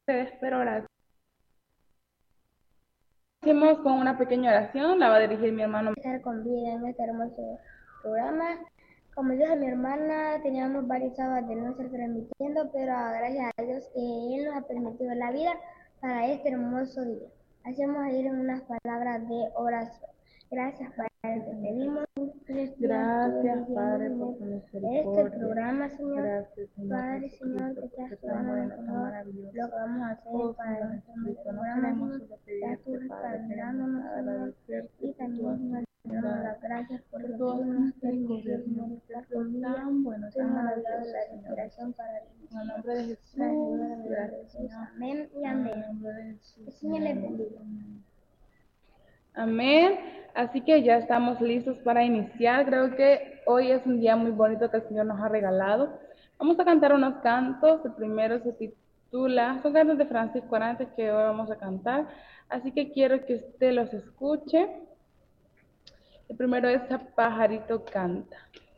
ustedes, pero ahora hacemos con una pequeña oración, la va a dirigir mi hermano. Estar con vida en este hermoso programa. Como dijo mi hermana, teníamos varios sábados de no estar transmitiendo, pero gracias a Dios que Él nos ha permitido la vida para este hermoso día. Hacemos ir en unas palabras de oración. Gracias, Padre, te pedimos. Gracias, Padre, por tu misericordia. Este programa, Señor. Gracias, Señor Padre, Señor, Jesucristo, que porque seas tú tú eres en bueno, tan nosotros, maravilloso. lo que vamos a hacer Oh, para Señor nuestro Jesucristo, no programa, queremos Señor. solo Ya tú pedirte, Padre, queremos respaldándonos, Señor. agradecerte Y por tu también, Señor, te damos bondad, las gracias por porque todas tú tus nos misericordias, permitió, Señor, Señor, porque estar tú eres con vida. tan bueno, Tú tan nos has dado maravilloso, la Señor respiración Jesús. para vivir, En el Señor. nombre de Gracias, Señor, Jesús, en el nombre de gracias, Jesús. Señor. Amén y En el amén. nombre de El Jesús, Señor les amén. bendiga. Amén. Amén. Así que ya estamos listos para iniciar. Creo que hoy es un día muy bonito que el Señor nos ha regalado. Vamos a cantar unos cantos. El primero se titula, son cantos de Francisco Arantes que hoy vamos a cantar. Así que quiero que usted los escuche. El primero es Pajarito Canta.